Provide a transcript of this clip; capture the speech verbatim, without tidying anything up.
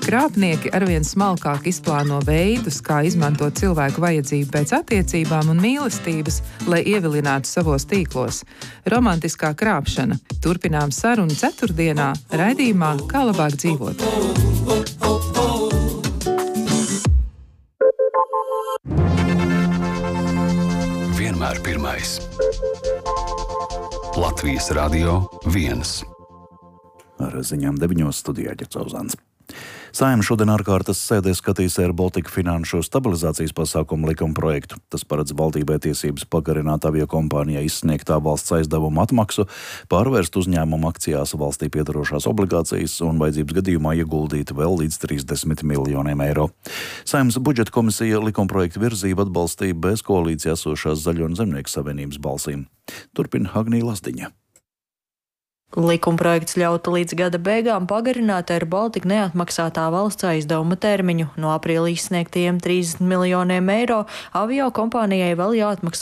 Krāpnieki arvien smalkāk izplāno veidus, kā izmantot cilvēku vajadzību pēc attiecībām un mīlestības, lai ievilinātu savos tīklos. Romantiskā krāpšana. Turpinām sarunu ceturtdienā raidījumā Kā labāk dzīvot. Vienmēr pirmais. Latvijas Radio viens. Ar ziņām deviņos studijā Ģercauzāns. Saeima šodien ārkārtas sēdē skatīs Air Baltica finanšu stabilizācijas pasākumu likumprojektu. Tas paredz valdībai tiesības pagarināt aviokompānijai izsniegtā valsts aizdevuma atmaksu, pārvērst uzņēmumu akcijās valstī piedarošās obligācijas un vajadzības gadījumā ieguldīt vēl līdz trīsdesmit miljoniem eiro. Saeimas budžeta komisija likumprojektu virzību atbalstīja bez koalīcijā esošās Zaļo un Zemnieku savienības balsīm. Turpina Agnija Lazdiņa. Likumprojekts ļautu līdz gada beigām pagarināt Air Baltica neatmaksātā valsts aizdevuma termiņu. No aprīlī izsniegtajiem trīsdesmit miljoniem eiro avio kompānijai vēl jāatmaksā